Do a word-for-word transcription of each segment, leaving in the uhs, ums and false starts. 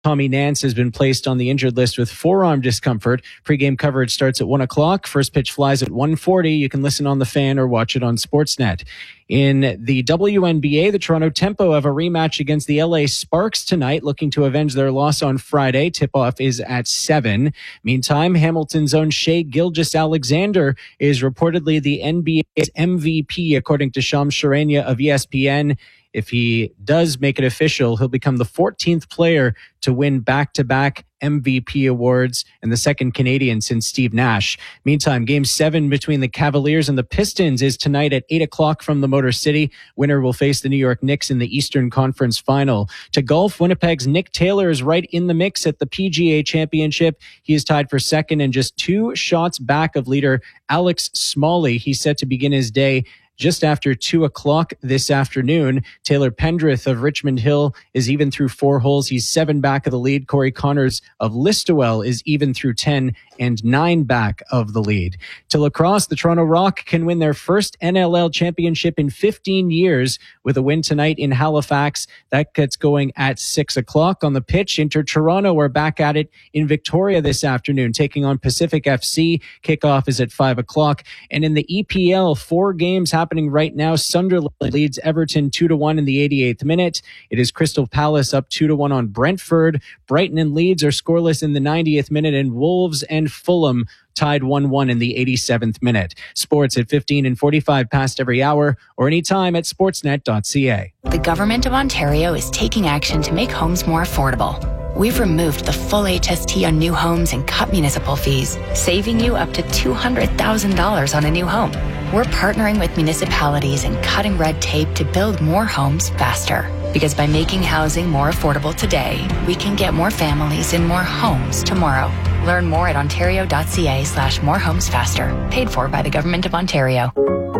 Tommy Nance has been placed on the injured list with forearm discomfort. Pre-game coverage starts at one o'clock. First pitch flies at one forty. You can listen on the Fan or watch it on Sportsnet. In the W N B A, the Toronto Tempo have a rematch against the L A Sparks tonight, looking to avenge their loss on Friday. Tip-off is at seven. Meantime, Hamilton's own Shai Gilgeous-Alexander is reportedly the N B A's M V P, according to Shams Charania of E S P N. If he does make it official, he'll become the fourteenth player to win back-to-back M V P awards and the second Canadian since Steve Nash. Meantime, Game seven between the Cavaliers and the Pistons is tonight at eight o'clock from the Motor City. Winner will face the New York Knicks in the Eastern Conference Final. To golf, Winnipeg's Nick Taylor is right in the mix at the P G A Championship. He is tied for second and just two shots back of leader Alex Smalley. He's set to begin his day just after two o'clock this afternoon. Taylor Pendrith of Richmond Hill is even through four holes. He's seven back of the lead. Corey Connors of Listowel is even through ten and nine back of the lead. To lacrosse, the Toronto Rock can win their first N L L championship in fifteen years with a win tonight in Halifax. That gets going at six o'clock on the pitch. Inter Toronto are back at it in Victoria this afternoon, taking on Pacific F C. Kickoff is at five o'clock. And in the E P L, four games happening right now. Sunderland leads Everton two to one in the eighty-eighth minute. It is Crystal Palace up two to one on Brentford. Brighton and Leeds are scoreless in the ninetieth minute, and Wolves and Fulham tied one one in the eighty-seventh minute. Sports at fifteen and forty-five past every hour or anytime at sportsnet dot c a. The Government of Ontario is taking action to make homes more affordable. We've removed the full H S T on new homes and cut municipal fees, saving you up to two hundred thousand dollars on a new home. We're partnering with municipalities and cutting red tape to build more homes faster. Because by making housing more affordable today, we can get more families in more homes tomorrow. Learn more at ontario dot c a slash more homes faster. Paid for by the Government of Ontario.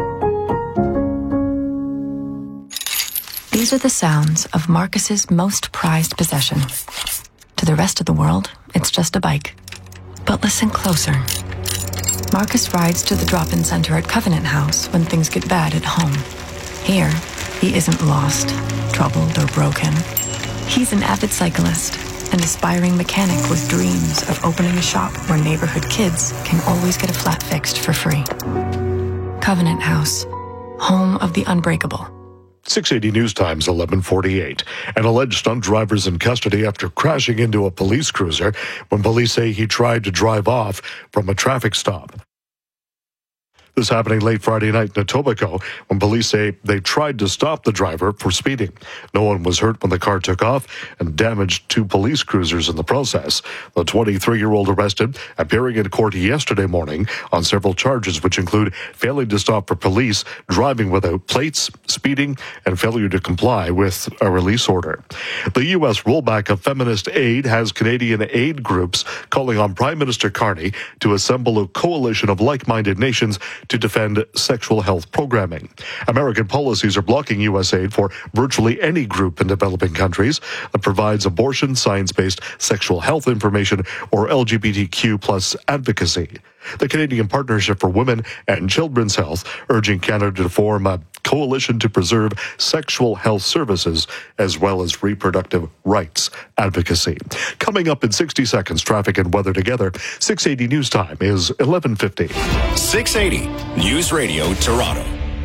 These are the sounds of Marcus's most prized possession. To the rest of the world, it's just a bike. But listen closer. Marcus rides to the drop-in center at Covenant House when things get bad at home. Here, he isn't lost, troubled, or broken. He's an avid cyclist, an aspiring mechanic with dreams of opening a shop where neighborhood kids can always get a flat fixed for free. Covenant House, home of the unbreakable. six eighty News Times, eleven forty-eight. An alleged stunt driver is in custody after crashing into a police cruiser when police say he tried to drive off from a traffic stop. This happening late Friday night in Etobicoke when police say they tried to stop the driver for speeding. No one was hurt when the car took off and damaged two police cruisers in the process. The twenty-three-year-old arrested, appearing in court yesterday morning on several charges, which include failing to stop for police, driving without plates, speeding, and failure to comply with a release order. The U S rollback of feminist aid has Canadian aid groups calling on Prime Minister Carney to assemble a coalition of like-minded nations to defend sexual health programming. American policies are blocking U S aid for virtually any group in developing countries that provides abortion, science-based sexual health information, or L G B T Q plus advocacy. The Canadian Partnership for Women and Children's Health urging Canada to form a coalition to preserve sexual health services as well as reproductive rights advocacy. Coming up in sixty seconds, traffic and weather together. six eighty News Time is eleven fifty. six eighty News Radio Toronto.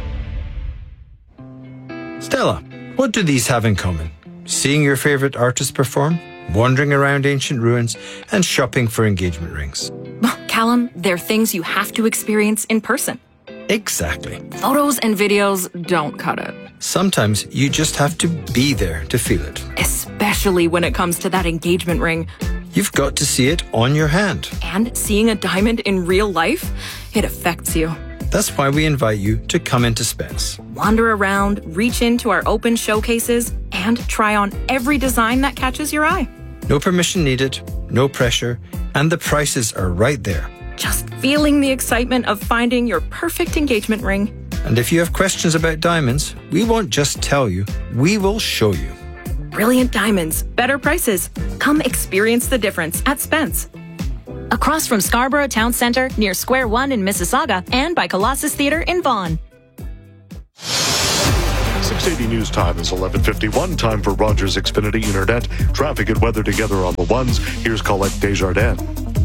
Stella, what do these have in common? Seeing your favorite artist perform, wandering around ancient ruins, and shopping for engagement rings. Callum, they're things you have to experience in person. Exactly. Photos and videos don't cut it. Sometimes you just have to be there to feel it. Especially when it comes to that engagement ring. You've got to see it on your hand. And seeing a diamond in real life, it affects you. That's why we invite you to come into Spence. Wander around, reach into our open showcases, and try on every design that catches your eye. No permission needed, no pressure, and the prices are right there. Just feeling the excitement of finding your perfect engagement ring. And if you have questions about diamonds, we won't just tell you, we will show you. Brilliant diamonds, better prices. Come experience the difference at Spence. Across from Scarborough Town Centre, near Square One in Mississauga, and by Colossus Theatre in Vaughan. six eighty News Time is eleven fifty-one. Time for Rogers Xfinity Internet. Traffic and weather together on the ones. Here's Colette Desjardins.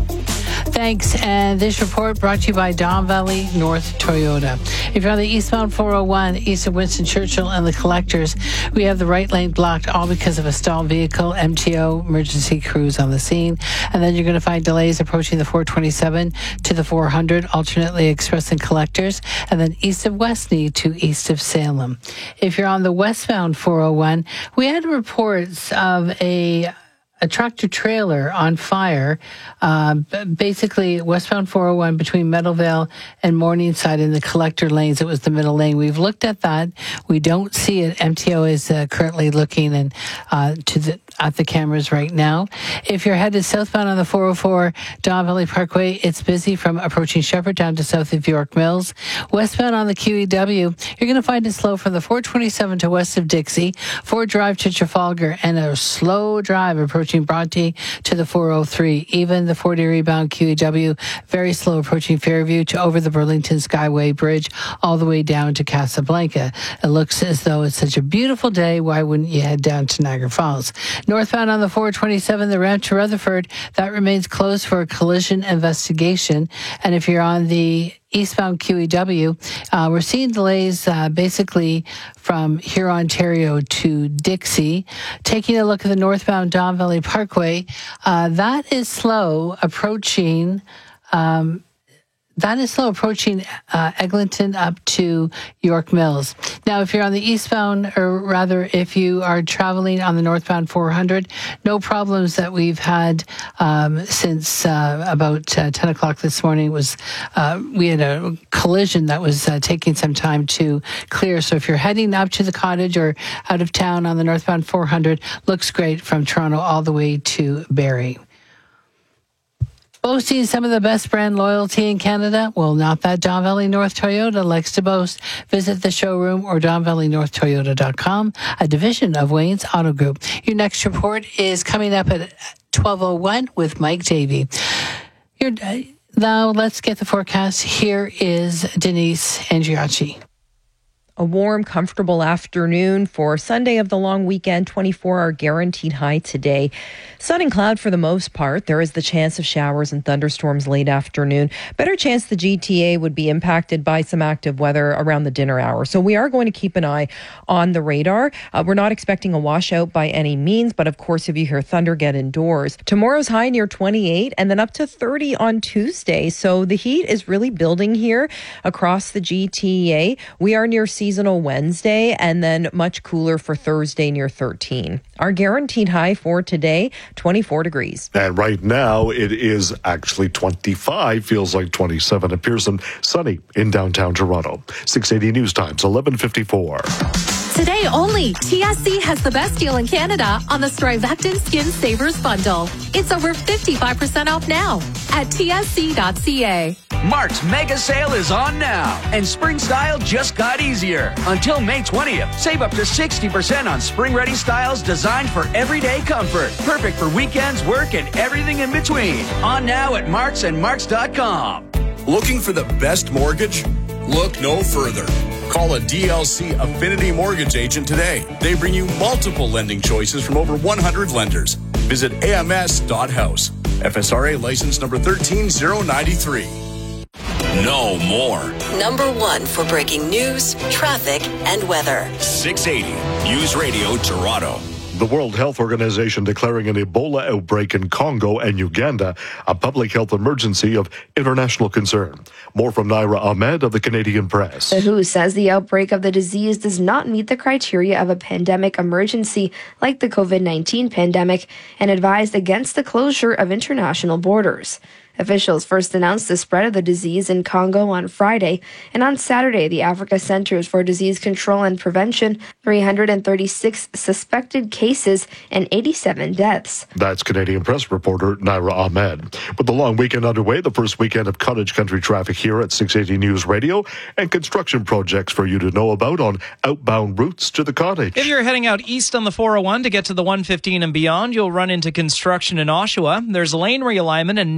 Thanks. And this report brought to you by Don Valley North Toyota. If you're on the eastbound four oh one, east of Winston Churchill and the Collectors, we have the right lane blocked, all because of a stalled vehicle. M T O emergency crews on the scene. And then you're going to find delays approaching the four twenty-seven to the four hundred, alternately Express and Collectors, and then east of Westney to east of Salem. If you're on the westbound four oh one, we had reports of a a tractor trailer on fire, uh, basically westbound four oh one between Meadowvale and Morningside in the collector lanes. It was the middle lane. We've looked at that. We don't see it. M T O is uh, currently looking and uh, to the at the cameras right now. If you're headed southbound on the four oh four Don Valley Parkway, it's busy from approaching Shepherd down to south of York Mills. Westbound on the Q E W, you're going to find it slow from the four twenty-seven to west of Dixie, Ford Drive to Trafalgar, and a slow drive approaching Bronte to the four oh three. Even the Fort Erie bound Q E W, very slow approaching Fairview to over the Burlington Skyway Bridge, all the way down to Casablanca. It looks as though it's such a beautiful day. Why wouldn't you head down to Niagara Falls? Northbound on the four twenty-seven, the ramp to Rutherford, that remains closed for a collision investigation. And if you're on the eastbound Q E W, uh, we're seeing delays uh, basically from here, Ontario to Dixie. Taking a look at the northbound Don Valley Parkway, uh, that is slow approaching um, That is slow approaching uh, Eglinton up to York Mills. Now, if you're on the eastbound, or rather, if you are traveling on the northbound four hundred, no problems that we've had um, since uh, about uh, ten o'clock this morning. It was uh, we had a collision that was uh, taking some time to clear. So if you're heading up to the cottage or out of town on the northbound four hundred, looks great from Toronto all the way to Barrie. Boasting some of the best brand loyalty in Canada? Well, not that Don Valley North Toyota likes to boast. Visit the showroom or don valley north toyota dot com, a division of Wayne's Auto Group. Your next report is coming up at twelve oh one with Mike Davey. Here, now, let's get the forecast. Here is Denise Andriacci. A warm, comfortable afternoon for Sunday of the long weekend. twenty-four our guaranteed high today. Sun and cloud for the most part. There is the chance of showers and thunderstorms late afternoon. Better chance the G T A would be impacted by some active weather around the dinner hour. So we are going to keep an eye on the radar. Uh, we're not expecting a washout by any means, but of course, if you hear thunder, get indoors. Tomorrow's high near twenty-eight and then up to thirty on Tuesday. So the heat is really building here across the G T A. We are near seasonal Wednesday and then much cooler for Thursday near thirteen. Our guaranteed high for today, twenty-four degrees. And right now it is actually twenty-five, feels like twenty-seven at Pearson. Sunny in downtown Toronto. six eighty News Times, eleven fifty-four. Today only, T S C has the best deal in Canada on the Strivectin Skin Savers Bundle. It's over fifty-five percent off now at T S C dot C A. Mark's mega sale is on now, and spring style just got easier. Until May twentieth, save up to sixty percent on spring-ready styles designed for everyday comfort. Perfect for weekends, work, and everything in between. On now at Marks and Marks dot com. Looking for the best mortgage? Look no further. Call a D L C Affinity Mortgage agent today. They bring you multiple lending choices from over one hundred lenders. Visit A M S dot house. F S R A license number one three zero nine three. No more. Number one for breaking news, traffic, and weather. six eighty News Radio Toronto. The World Health Organization declaring an Ebola outbreak in Congo and Uganda a public health emergency of international concern. More from Naira Ahmed of the Canadian Press. The W H O says the outbreak of the disease does not meet the criteria of a pandemic emergency like the COVID nineteen pandemic and advised against the closure of international borders. Officials first announced the spread of the disease in Congo on Friday, and on Saturday, the Africa Centers for Disease Control and Prevention, three hundred thirty-six suspected cases and eighty-seven deaths. That's Canadian Press reporter Naira Ahmed. With the long weekend underway, the first weekend of cottage country traffic here at six eighty News Radio, and construction projects for you to know about on outbound routes to the cottage. If you're heading out east on the four oh one to get to the one fifteen and beyond, you'll run into construction in Oshawa. There's lane realignment and narrowed lane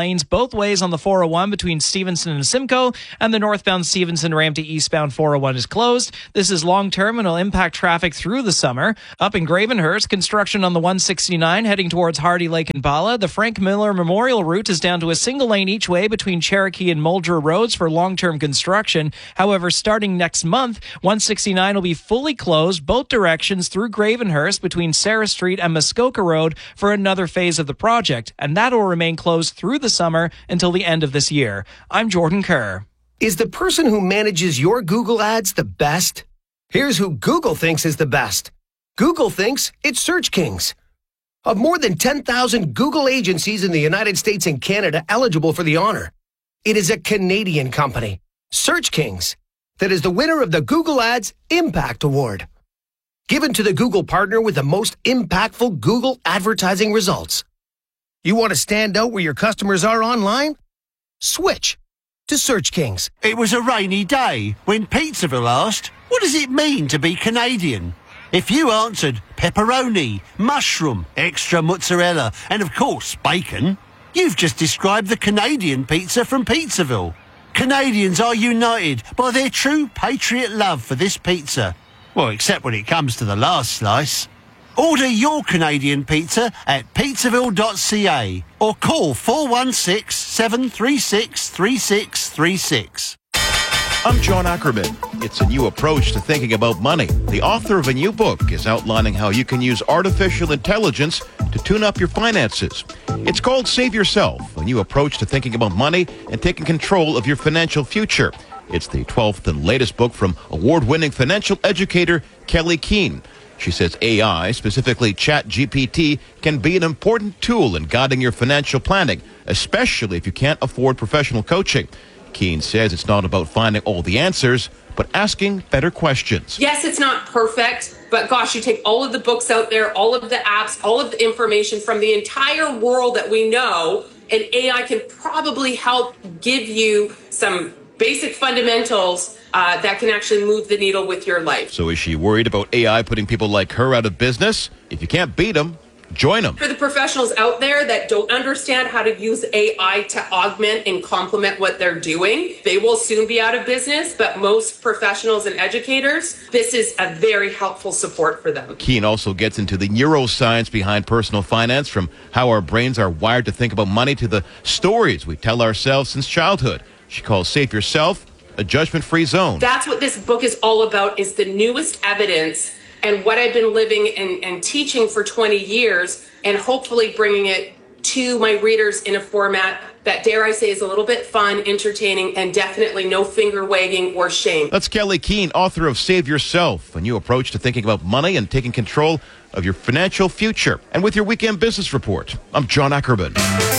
lanes both ways on the four oh one between Stevenson and Simcoe, and the northbound Stevenson ramp to eastbound four oh one is closed. This is long-term and will impact traffic through the summer. Up in Gravenhurst, construction on the one sixty-nine heading towards Hardy Lake and Bala. The Frank Miller Memorial route is down to a single lane each way between Cherokee and Muldra roads for long-term construction. However, starting next month, one sixty-nine will be fully closed both directions through Gravenhurst between Sarah Street and Muskoka Road for another phase of the project, and that will remain closed through the summer until the end of this year. I'm Jordan Kerr. Is the person who manages your Google ads the best? Here's who Google thinks is the best. Google thinks it's Search Kings. Of more than ten thousand Google agencies in the United States and Canada eligible for the honor, it is a Canadian company, Search Kings, that is the winner of the Google Ads Impact Award, given to the Google partner with the most impactful Google advertising results. You want to stand out where your customers are online? Switch to Search Kings. It was a rainy day when Pizzaville asked, what does it mean to be Canadian? If you answered pepperoni, mushroom, extra mozzarella, and of course bacon, you've just described the Canadian pizza from Pizzaville. Canadians are united by their true patriot love for this pizza. Well, except when it comes to the last slice. Order your Canadian pizza at pizzaville dot c a or call four one six, seven three six, three six three six. I'm John Ackerman. It's a new approach to thinking about money. The author of a new book is outlining how you can use artificial intelligence to tune up your finances. It's called Save Yourself, a new approach to thinking about money and taking control of your financial future. It's the twelfth and latest book from award-winning financial educator Kelly Keene. She says A I, specifically ChatGPT, can be an important tool in guiding your financial planning, especially if you can't afford professional coaching. Keene says it's not about finding all the answers, but asking better questions. Yes, it's not perfect, but gosh, you take all of the books out there, all of the apps, all of the information from the entire world that we know, and A I can probably help give you some basic fundamentals uh, that can actually move the needle with your life. So is she worried about A I putting people like her out of business? If you can't beat them, join them. For the professionals out there that don't understand how to use A I to augment and complement what they're doing, they will soon be out of business, but most professionals and educators, this is a very helpful support for them. Keene also gets into the neuroscience behind personal finance, from how our brains are wired to think about money to the stories we tell ourselves since childhood. She calls Save Yourself a judgment-free zone. That's what this book is all about, is the newest evidence and what I've been living and, and teaching for twenty years, and hopefully bringing it to my readers in a format that, dare I say, is a little bit fun, entertaining, and definitely no finger wagging or shame. That's Kelly Keene, author of Save Yourself, a new approach to thinking about money and taking control of your financial future. And with your weekend business report, I'm John Ackerman.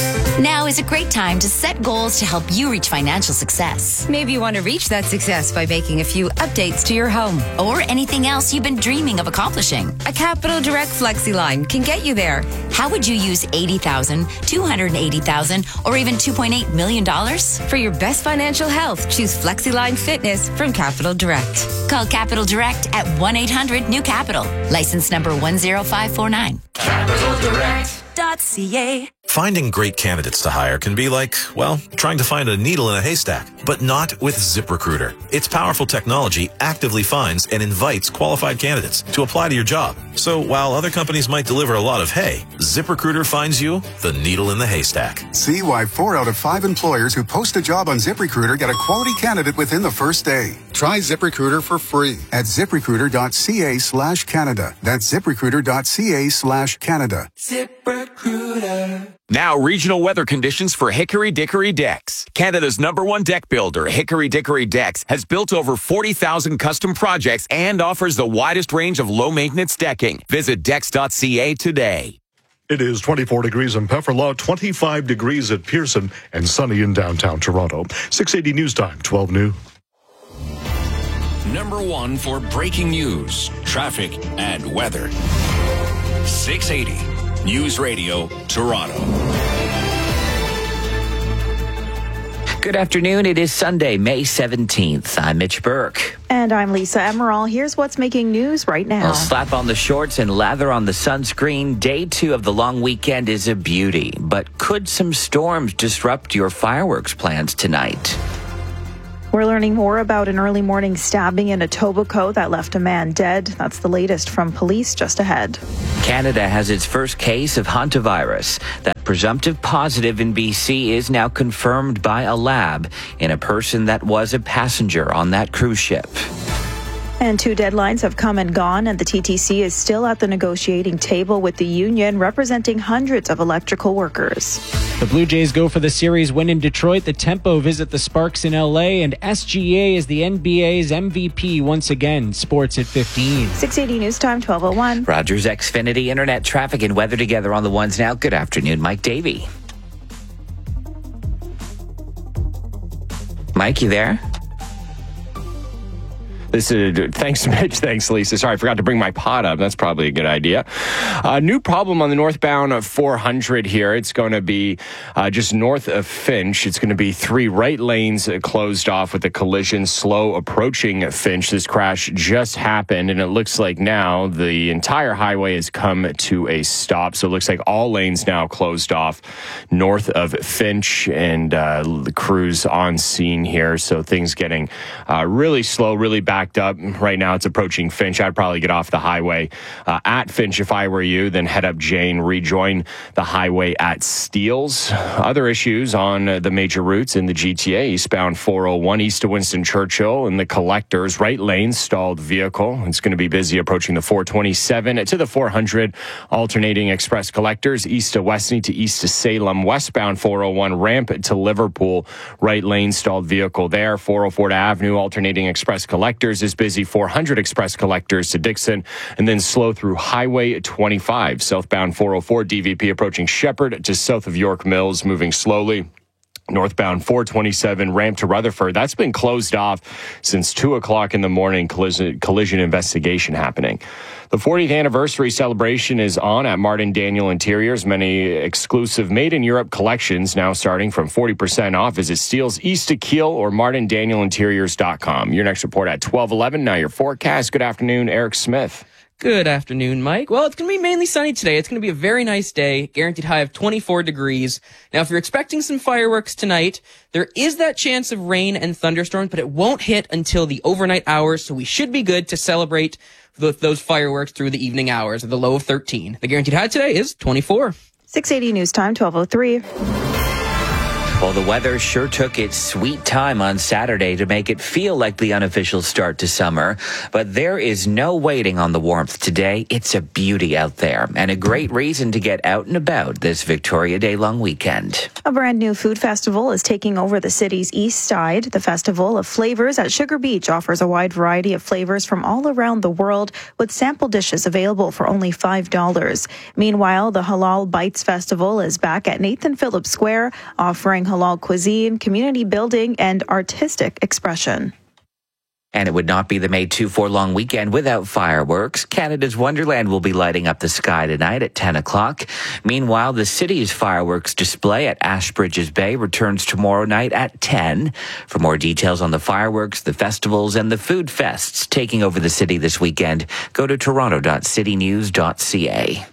Now is a great time to set goals to help you reach financial success. Maybe you want to reach that success by making a few updates to your home or anything else you've been dreaming of accomplishing. A Capital Direct FlexiLine can get you there. How would you use eighty thousand dollars, two hundred eighty thousand dollars, or even two point eight million dollars? For your best financial health, choose FlexiLine Fitness from Capital Direct. Call Capital Direct at one eight hundred new capital. License number one zero five four nine. Capital Direct. .ca. Finding great candidates to hire can be like, well, trying to find a needle in a haystack, but not with ZipRecruiter. Its powerful technology actively finds and invites qualified candidates to apply to your job. So while other companies might deliver a lot of hay, ZipRecruiter finds you the needle in the haystack. See why four out of five employers who post a job on ZipRecruiter get a quality candidate within the first day. Try ZipRecruiter for free at ZipRecruiter.ca slash Canada. That's ZipRecruiter.ca slash Canada. ZipRecruiter. Now, regional weather conditions for Hickory Dickory Decks. Canada's number one deck builder, Hickory Dickory Decks, has built over forty thousand custom projects and offers the widest range of low-maintenance decking. Visit decks dot c a today. It is twenty-four degrees in Pefferlaw, twenty-five degrees at Pearson, and sunny in downtown Toronto. six eighty News Time, twelve new. Number one for breaking news, traffic, and weather. six eighty News Radio, Toronto. Good afternoon. It is Sunday, May seventeenth. I'm Mitch Burke. And I'm Lisa Emerald. Here's what's making news right now. Well, slap on the shorts and lather on the sunscreen. Day two of the long weekend is a beauty. But could some storms disrupt your fireworks plans tonight? We're learning more about an early morning stabbing in Etobicoke that left a man dead. That's the latest from police just ahead. Canada has its first case of hantavirus. That presumptive positive in B C is now confirmed by a lab in a person that was a passenger on that cruise ship. And two deadlines have come and gone, and the T T C is still at the negotiating table with the union representing hundreds of electrical workers. The Blue Jays go for the series win in Detroit. The Tempo visit the Sparks in L A, and S G A is the N B A's M V P once again. Sports at fifteen. six eighty News Time, twelve oh one. Rogers Xfinity Internet traffic and weather together on the ones now. Good afternoon, Mike Davey. Mike, you there? This is, thanks, Mitch. Thanks, Lisa. Sorry, I forgot to bring my pod up. That's probably a good idea. Uh, new problem on the northbound four hundred here. It's going to be uh, just north of Finch. It's going to be three right lanes closed off with a collision slow approaching Finch. This crash just happened, and it looks like now the entire highway has come to a stop. So it looks like all lanes now closed off north of Finch, and uh, the crew's on scene here. So things getting uh, really slow, really back up. Right now it's approaching Finch. I'd probably get off the highway uh, at Finch if I were you, then head up Jane, rejoin the highway at Steeles. Other issues on uh, the major routes in the G T A, eastbound four oh one east to Winston Churchill and the Collectors, right lane stalled vehicle. It's going to be busy approaching the four twenty-seven to the four hundred, alternating express Collectors east to Westney to east to Salem, westbound four oh one ramp to Liverpool, right lane stalled vehicle there. four oh four to Avenue, alternating express Collectors is busy. four hundred express Collectors to Dixon, and then slow through Highway twenty-five. Southbound four oh four D V P approaching Shepherd to south of York Mills, moving slowly. Northbound four twenty-seven ramp to Rutherford. That's been closed off since two o'clock in the morning. Collision, collision investigation happening. The fortieth anniversary celebration is on at Martin Daniel Interiors. Many exclusive made-in-Europe collections now starting from forty percent off. Visit Steeles East to Kiel or martin daniel interiors dot com. Your next report at twelve eleven. Now your forecast. Good afternoon, Eric Smith. Good afternoon, Mike. Well, it's going to be mainly sunny today. It's going to be a very nice day, guaranteed high of twenty-four degrees. Now, if you're expecting some fireworks tonight, there is that chance of rain and thunderstorms, but it won't hit until the overnight hours, so we should be good to celebrate with those fireworks through the evening hours at the low of thirteen. The guaranteed high today is twenty-four. six eighty News Time, twelve oh three. Well, the weather sure took its sweet time on Saturday to make it feel like the unofficial start to summer. But there is no waiting on the warmth today. It's a beauty out there and a great reason to get out and about this Victoria Day long weekend. A brand new food festival is taking over the city's east side. The Festival of Flavors at Sugar Beach offers a wide variety of flavors from all around the world with sample dishes available for only five dollars. Meanwhile, the Halal Bites Festival is back at Nathan Phillips Square, offering halal cuisine, community building, and artistic expression. And it would not be the May two four long weekend without fireworks. Canada's Wonderland will be lighting up the sky tonight at ten o'clock. Meanwhile, the city's fireworks display at Ashbridges Bay returns tomorrow night at ten. For more details on the fireworks, the festivals, and the food fests taking over the city this weekend, go to toronto dot city news dot c a.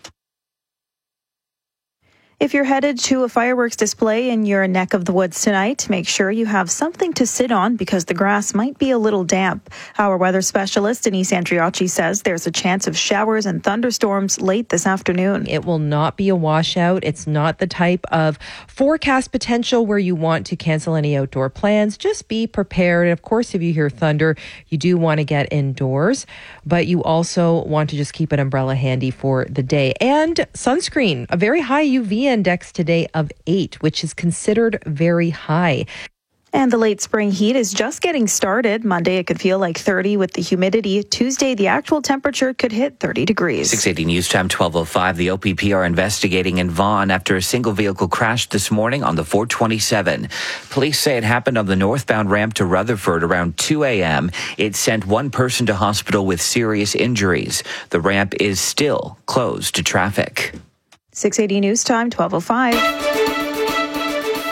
If you're headed to a fireworks display in your neck of the woods tonight, make sure you have something to sit on because the grass might be a little damp. Our weather specialist, Denise Andriacci, says there's a chance of showers and thunderstorms late this afternoon. It will not be a washout. It's not the type of forecast potential where you want to cancel any outdoor plans. Just be prepared. Of course, if you hear thunder, you do want to get indoors, but you also want to just keep an umbrella handy for the day. And sunscreen, a very high U V index today of eight, which is considered very high. And the late spring heat is just getting started. Monday, it could feel like thirty with the humidity. Tuesday, the actual temperature could hit thirty degrees. six eighty News Time, twelve oh five. The O P P are investigating in Vaughan after a single vehicle crashed this morning on the four twenty-seven. Police say it happened on the northbound ramp to Rutherford around two a.m. It sent one person to hospital with serious injuries. The ramp is still closed to traffic. six eighty News Time, twelve oh five.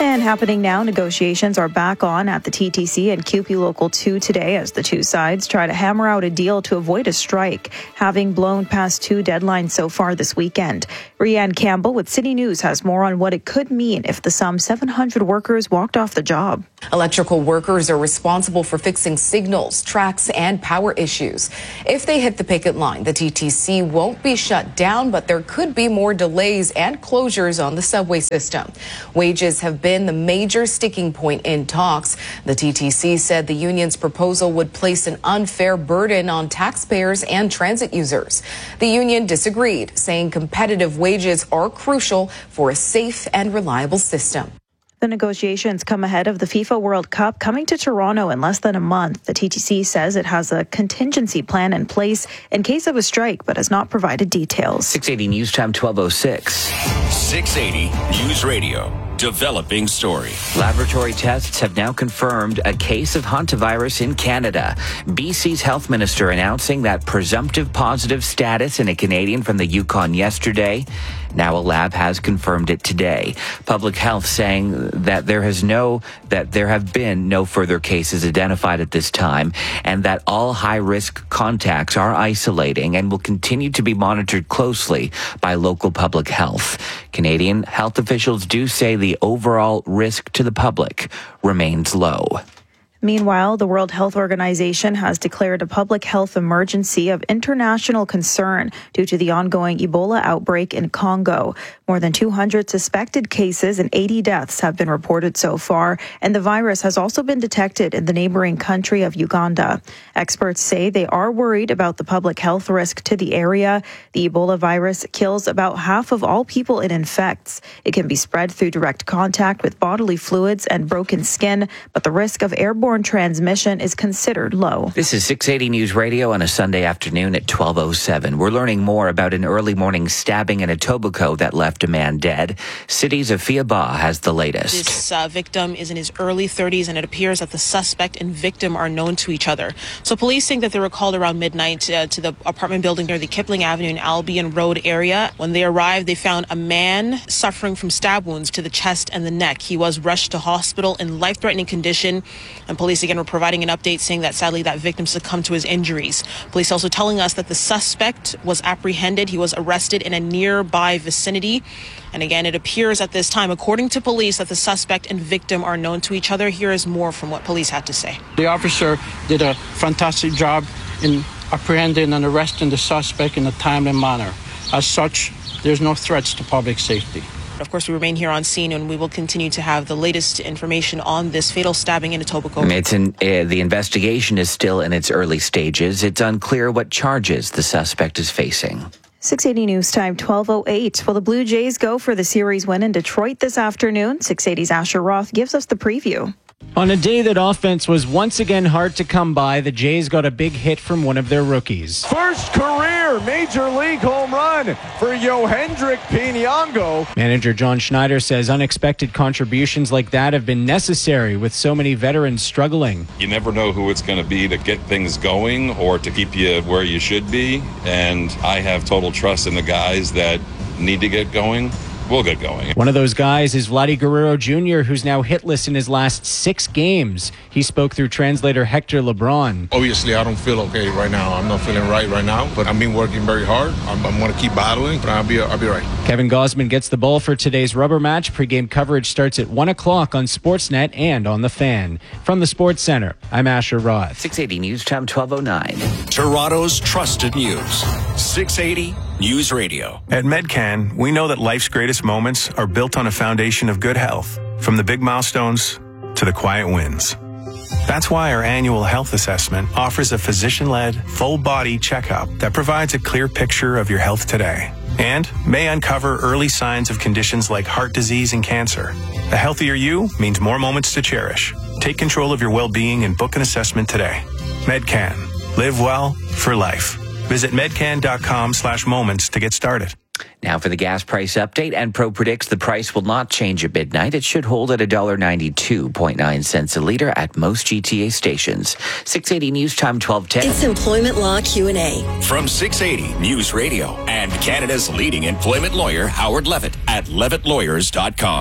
And happening now, negotiations are back on at the T T C and C U P E Local two today as the two sides try to hammer out a deal to avoid a strike, having blown past two deadlines so far this weekend. Rianne Campbell with City News has more on what it could mean if the some seven hundred workers walked off the job. Electrical workers are responsible for fixing signals, tracks, and power issues. If they hit the picket line, the T T C won't be shut down, but there could be more delays and closures on the subway system. Wages have been the major sticking point in talks. The T T C said the union's proposal would place an unfair burden on taxpayers and transit users. The union disagreed, saying competitive wages are crucial for a safe and reliable system. The negotiations come ahead of the FIFA World Cup coming to Toronto in less than a month. The T T C says it has a contingency plan in place in case of a strike, but has not provided details. six eighty News Time, twelve oh six. six eighty News Radio. Developing story. Laboratory tests have now confirmed a case of hantavirus in Canada. B C's health minister announcing that presumptive positive status in a Canadian from the Yukon yesterday. Now a lab has confirmed it today. Public Health saying that there has no that there have been no further cases identified at this time, and that all high-risk contacts are isolating and will continue to be monitored closely by local public health. Canadian health officials do say the overall risk to the public remains low. Meanwhile, the World Health Organization has declared a public health emergency of international concern due to the ongoing Ebola outbreak in Congo. More than two hundred suspected cases and eighty deaths have been reported so far, and the virus has also been detected in the neighboring country of Uganda. Experts say they are worried about the public health risk to the area. The Ebola virus kills about half of all people it infects. It can be spread through direct contact with bodily fluids and broken skin, but the risk of airborne transmission is considered low. This is six eighty News Radio on a Sunday afternoon at twelve oh seven. We're learning more about an early morning stabbing in Etobicoke that left a man dead. City's Afia Ba has the latest. This uh, victim is in his early thirties, and it appears that the suspect and victim are known to each other. So police think that they were called around midnight uh, to the apartment building near the Kipling Avenue and Albion Road area. When they arrived, they found a man suffering from stab wounds to the chest and the neck. He was rushed to hospital in life-threatening condition, and police again were providing an update saying that sadly that victim succumbed to his injuries. Police also telling us that the suspect was apprehended. He was arrested in a nearby vicinity. And again, it appears at this time, according to police, that the suspect and victim are known to each other. Here is more from what police had to say. The officer did a fantastic job in apprehending and arresting the suspect in a timely manner. As such, there's no threats to public safety. Of course, we remain here on scene, and we will continue to have the latest information on this fatal stabbing in Etobicoke. It's in, uh, the investigation is still in its early stages. It's unclear what charges the suspect is facing. six eighty News Time, twelve oh eight. Will the Blue Jays go for the series win in Detroit this afternoon? six eighty's Asher Roth gives us the preview. On a day that offense was once again hard to come by, the Jays got a big hit from one of their rookies. First career Major League home run for Yohendrick Pinyango. Manager John Schneider says unexpected contributions like that have been necessary with so many veterans struggling. You never know who it's going to be to get things going or to keep you where you should be, and I have total trust in the guys that need to get going. We'll get going. One of those guys is Vladdy Guerrero Junior, who's now hitless in his last six games. He spoke through translator Hector LeBron. Obviously, I don't feel okay right now. I'm not feeling right right now, but I've been working very hard. I'm, I'm going to keep battling, but I'll be, I'll be right. Kevin Gosman gets the ball for today's rubber match. Pre-game coverage starts at one o'clock on Sportsnet and on The Fan. From the Sports Center, I'm Asher Roth. six eighty News Time, twelve oh nine. Toronto's trusted news. six eighty News Radio. At Medcan, we know that life's greatest moments are built on a foundation of good health, from the big milestones to the quiet wins. That's why our annual health assessment offers a physician-led, full-body checkup that provides a clear picture of your health today and may uncover early signs of conditions like heart disease and cancer. A healthier you means more moments to cherish. Take control of your well-being and book an assessment today. Medcan. Live well for life. Visit medcan.com slash moments to get started. Now for the gas price update. Enpro predicts the price will not change at midnight. It should hold at one dollar ninety-two point nine cents a litre at most G T A stations. six eighty News Time, twelve ten. It's Employment Law Q and A. From six eighty News Radio and Canada's leading employment lawyer, Howard Levitt, at levitt lawyers dot com.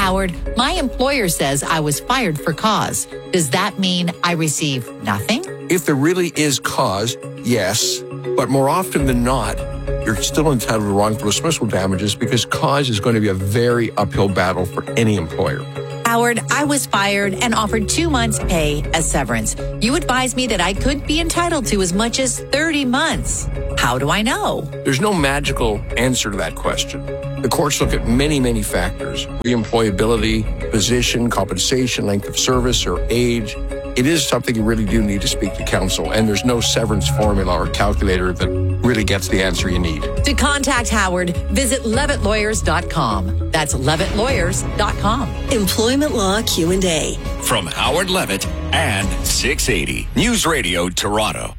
Howard, my employer says I was fired for cause. Does that mean I receive nothing? If there really is cause, yes. But more often than not, you're still entitled to wrongful dismissal damages because cause is going to be a very uphill battle for any employer. Howard, I was fired and offered two months' pay as severance. You advised me that I could be entitled to as much as thirty months. How do I know? There's no magical answer to that question. The courts look at many, many factors: reemployability, position, compensation, length of service, or age. It is something you really do need to speak to counsel, and there's no severance formula or calculator that really gets the answer you need. To contact Howard, visit levitt lawyers dot com. That's levitt lawyers dot com. Employment Law Q and A. From Howard Levitt and six eighty News Radio Toronto.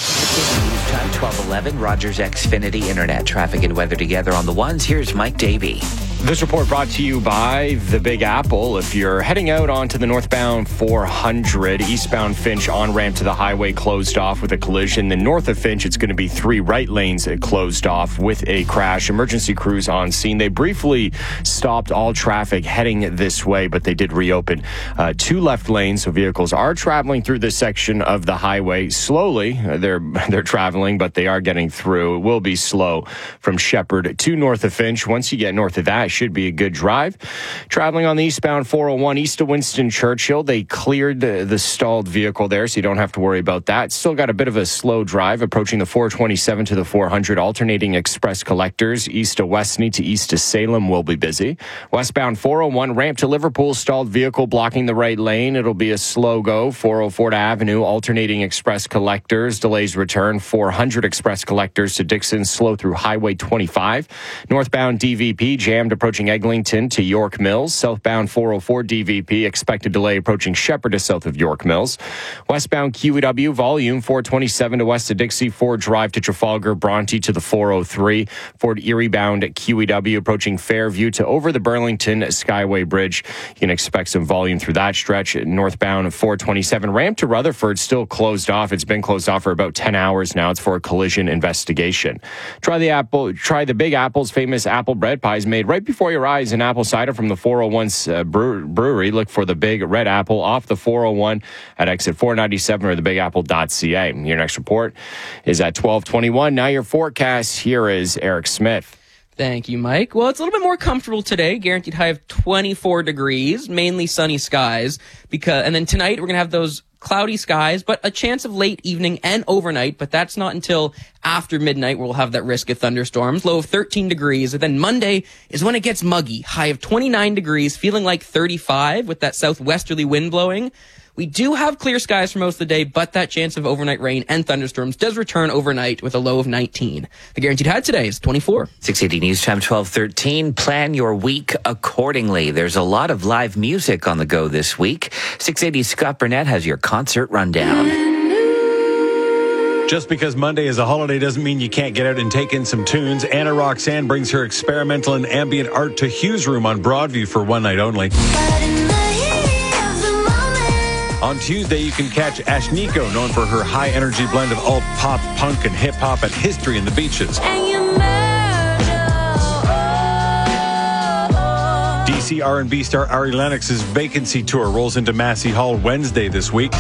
News time twelve eleven, Rogers Xfinity Internet. Traffic and weather together on the ones. Here's Mike Davey. This report brought to you by the Big Apple. If you're heading out onto the northbound four hundred, eastbound Finch on-ramp to the highway closed off with a collision. Then north of Finch, it's going to be three right lanes closed off with a crash. Emergency crews on scene. They briefly stopped all traffic heading this way, but they did reopen uh, two left lanes, so vehicles are traveling through this section of the highway slowly. They're they're traveling, but they are getting through. It will be slow from Shepherd to north of Finch. Once you get north of that, should be a good drive. Traveling on the eastbound four oh one east of Winston Churchill, they cleared the, the stalled vehicle there, so you don't have to worry about that. Still got a bit of a slow drive approaching the four twenty-seven to the four hundred. Alternating express collectors east of Westney to east of Salem will be busy. Westbound four oh one ramp to Liverpool, stalled vehicle blocking the right lane. It'll be a slow go. four oh four to Avenue, alternating express collectors. Delays return. four hundred express collectors to Dixon, slow through Highway twenty-five. Northbound D V P jammed approaching Eglinton to York Mills. Southbound four oh four D V P, expected delay approaching Shepherd to south of York Mills. Westbound Q E W, volume four twenty-seven to west of Dixie. Ford Drive to Trafalgar. Bronte to the four oh three. Ford Erie bound at Q E W approaching Fairview to over the Burlington Skyway Bridge. You can expect some volume through that stretch. Northbound four twenty-seven ramp to Rutherford, still closed off. It's been closed off for about ten hours now. It's for a collision investigation. Try the apple. Try the Big Apple's famous apple bread pies made right before your eyes in apple cider from the four oh one uh, brewery. Look for the Big Red Apple off the four oh one at exit four ninety-seven or the big apple dot c a. Your next report is at twelve twenty-one. Now your forecast. Here is Eric Smith. Thank you, Mike. Well, it's a little bit more comfortable today. Guaranteed high of twenty-four degrees, mainly sunny skies. Because, and then tonight we're going to have those cloudy skies, but a chance of late evening and overnight, but that's not until after midnight where we'll have that risk of thunderstorms. Low of thirteen degrees. And then Monday is when it gets muggy. High of twenty-nine degrees, feeling like thirty-five with that southwesterly wind blowing. We do have clear skies for most of the day, but that chance of overnight rain and thunderstorms does return overnight with a low of nineteen. The guaranteed high today is twenty-four. six eighty News Time, twelve thirteen. Plan your week accordingly. There's a lot of live music on the go this week. six eighty Scott Burnett has your concert rundown. Just because Monday is a holiday doesn't mean you can't get out and take in some tunes. Anna Roxanne brings her experimental and ambient art to Hughes Room on Broadview for one night only. On Tuesday, you can catch Ashniko, known for her high-energy blend of alt, pop, punk, and hip-hop at History in the Beaches. D C R and B star Ari Lennox's Vacancy Tour rolls into Massey Hall Wednesday this week.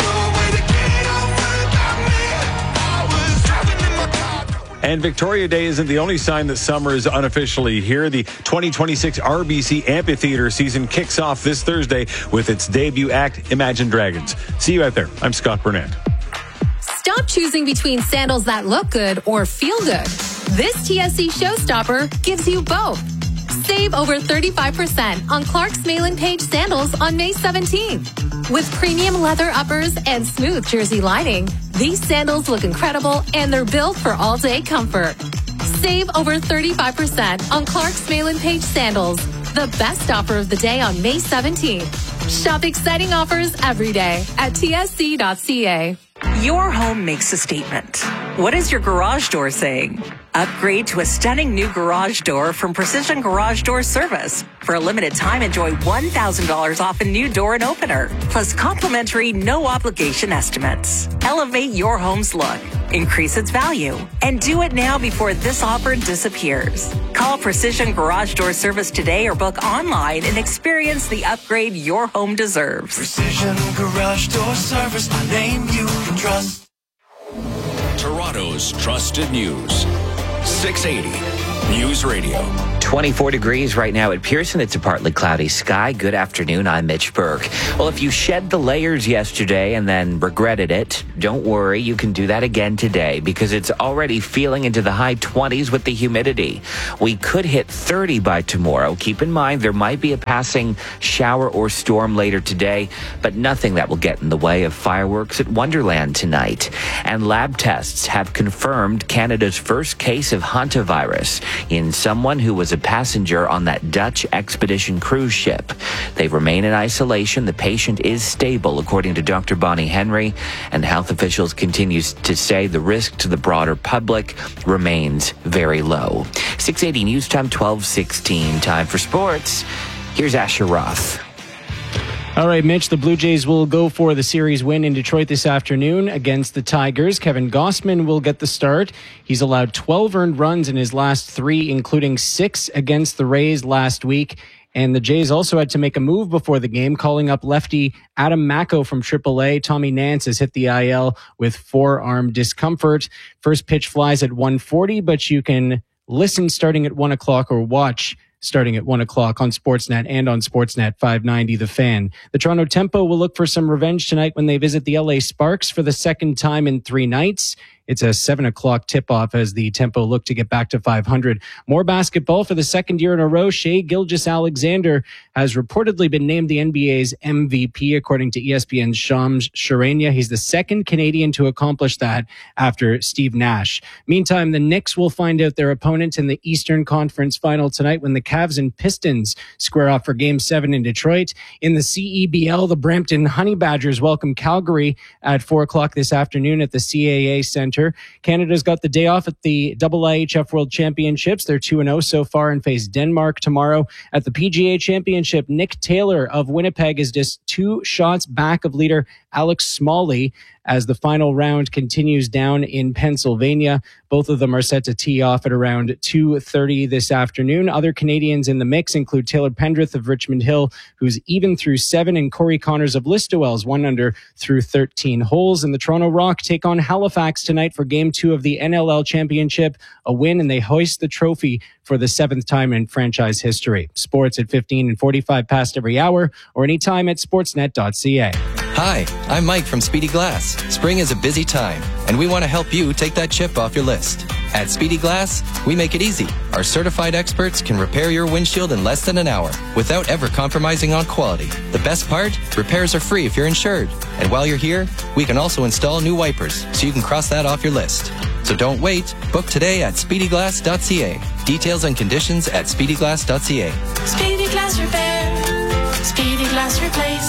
And Victoria Day isn't the only sign that summer is unofficially here. The twenty twenty-six R B C Amphitheater season kicks off this Thursday with its debut act, Imagine Dragons. See you out there. I'm Scott Burnett. Stop choosing between sandals that look good or feel good. This T S C Showstopper gives you both. Save over thirty-five percent on Clark's Malin Page sandals on May seventeenth. With premium leather uppers and smooth jersey lining, these sandals look incredible and they're built for all-day comfort. Save over thirty-five percent on Clark's Malin Page sandals. The best offer of the day on May seventeenth. Shop exciting offers every day at T S C dot c a. Your home makes a statement. What is your garage door saying? Upgrade to a stunning new garage door from Precision Garage Door Service. For a limited time, enjoy one thousand dollars off a new door and opener, plus complimentary no-obligation estimates. Elevate your home's look. increase its value. And do it now before this offer disappears. Call Precision Garage Door Service today or book online and experience the upgrade your home deserves. Precision Garage Door Service, a name you can trust. Toronto's trusted news. six eighty News Radio. twenty-four degrees right now at Pearson. It's a partly cloudy sky. Good afternoon. I'm Mitch Burke. Well, if you shed the layers yesterday and then regretted it, don't worry. You can do that again today because it's already feeling into the high twenties with the humidity. We could hit thirty by tomorrow. Keep in mind there might be a passing shower or storm later today, but nothing that will get in the way of fireworks at Wonderland tonight. And lab tests have confirmed Canada's first case of hantavirus in someone who was a passenger on that Dutch expedition cruise ship. They remain in isolation. The patient is stable, according to Doctor Bonnie Henry, and health officials continue to say the risk to the broader public remains very low. six eighty News Time, twelve sixteen. Time for sports. Here's Asher Roth. All right, Mitch, the Blue Jays will go for the series win in Detroit this afternoon against the Tigers. Kevin Gausman will get the start. He's allowed twelve earned runs in his last three, including six against the Rays last week. And the Jays also had to make a move before the game, calling up lefty Adam Macko from triple A. Tommy Nance has hit the I L with forearm discomfort. First pitch flies at one forty, but you can listen starting at one o'clock or watch starting at one o'clock on Sportsnet and on Sportsnet five ninety The Fan. The Toronto Tempo will look for some revenge tonight when they visit the L A Sparks for the second time in three nights. It's a seven o'clock tip-off as the Tempo look to get back to five hundred. More basketball for the second year in a row. Shai Gilgeous-Alexander has reportedly been named the N B A's M V P, according to E S P N's Shams Charania. He's the second Canadian to accomplish that after Steve Nash. Meantime, the Knicks will find out their opponent in the Eastern Conference Final tonight when the Cavs and Pistons square off for Game seven in Detroit. In the C E B L, the Brampton Honey Badgers welcome Calgary at four o'clock this afternoon at the C A A Center. Canada's got the day off at the I I H F World Championships. They're two and oh so far and face Denmark tomorrow. At the P G A Championship, Nick Taylor of Winnipeg is just two shots back of leader Alex Smalley as the final round continues down in Pennsylvania. Both of them are set to tee off at around two thirty this afternoon. Other Canadians in the mix include Taylor Pendrith of Richmond Hill, who's even through seven, and Corey Connors of Listowel's one under through thirteen holes. And the Toronto Rock take on Halifax tonight for game two of the N L L Championship. A win, and they hoist the trophy for the seventh time in franchise history. Sports at fifteen and forty-five past every hour, or anytime at sportsnet dot c a. Hi, I'm Mike from Speedy Glass. Spring is a busy time, and we want to help you take that chip off your list. At Speedy Glass, we make it easy. Our certified experts can repair your windshield in less than an hour without ever compromising on quality. The best part? Repairs are free if you're insured. And while you're here, we can also install new wipers so you can cross that off your list. So don't wait. Book today at speedy glass dot c a. Details and conditions at speedy glass dot c a. Speedy Glass Repair. Speedy Glass Replace.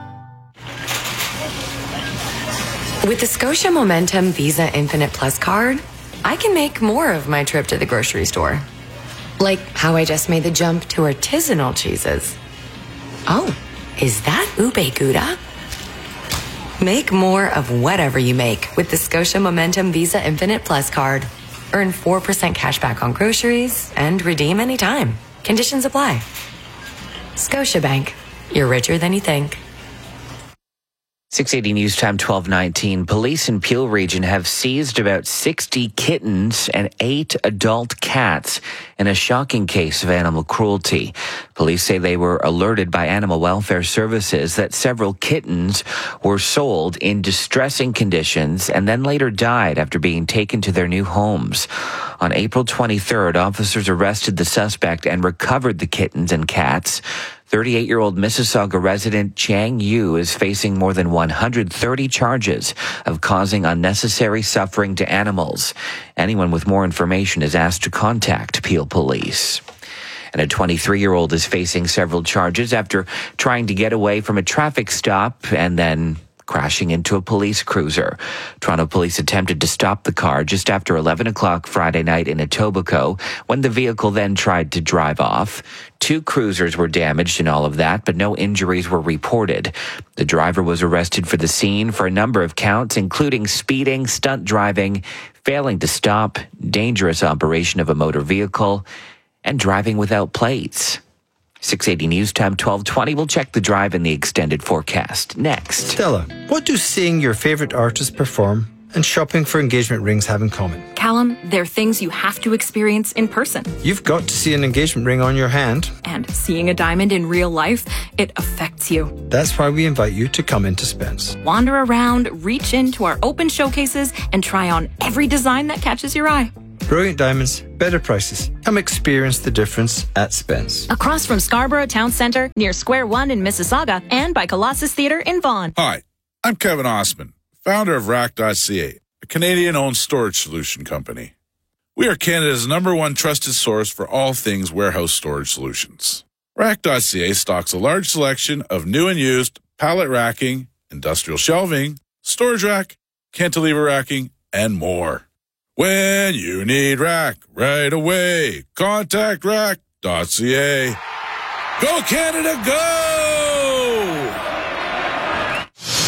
With the Scotia Momentum Visa Infinite Plus card, I can make more of my trip to the grocery store. Like how I just made the jump to artisanal cheeses. Oh, is that ube gouda? Make more of whatever you make with the Scotia Momentum Visa Infinite Plus card. Earn four percent cash back on groceries and redeem anytime. Conditions apply. Scotiabank. You're richer than you think. six eighty News Time, twelve nineteen. Police in Peel Region have seized about sixty kittens and eight adult cats in a shocking case of animal cruelty. Police say they were alerted by Animal Welfare Services that several kittens were sold in distressing conditions and then later died after being taken to their new homes. On April twenty-third, officers arrested the suspect and recovered the kittens and cats. thirty-eight-year-old Mississauga resident Chang Yu is facing more than one hundred thirty charges of causing unnecessary suffering to animals. Anyone with more information is asked to contact Peel Police. And a twenty-three-year-old is facing several charges after trying to get away from a traffic stop and then crashing into a police cruiser. Toronto police attempted to stop the car just after eleven o'clock Friday night in Etobicoke when the vehicle then tried to drive off. Two cruisers were damaged in all of that, but no injuries were reported. The driver was arrested for the scene for a number of counts, including speeding, stunt driving, failing to stop, dangerous operation of a motor vehicle, and driving without plates. six eighty News Time, twelve twenty. We'll check the drive and the extended forecast next. Stella, what do seeing your favourite artist perform and shopping for engagement rings have in common? Callum, they're things you have to experience in person. You've got to see an engagement ring on your hand. And seeing a diamond in real life, it affects you. That's why we invite you to come into Spence. Wander around, reach into our open showcases, and try on every design that catches your eye. Brilliant diamonds, better prices. Come experience the difference at Spence. Across from Scarborough Town Centre, near Square One in Mississauga, and by Colossus Theatre in Vaughan. Hi, I'm Kevin Osman, founder of Rack dot C A, a Canadian-owned storage solution company. We are Canada's number one trusted source for all things warehouse storage solutions. Rack dot C A stocks a large selection of new and used pallet racking, industrial shelving, storage rack, cantilever racking, and more. When you need rack right away, contact Rack dot C A. Go Canada, go!